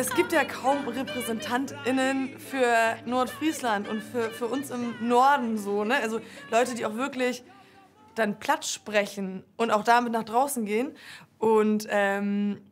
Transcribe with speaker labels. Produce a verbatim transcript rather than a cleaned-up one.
Speaker 1: es gibt ja kaum RepräsentantInnen für Nordfriesland und für, für uns im Norden so, ne? Also Leute, die auch wirklich dann Platt sprechen und auch damit nach draußen gehen. Und ähm,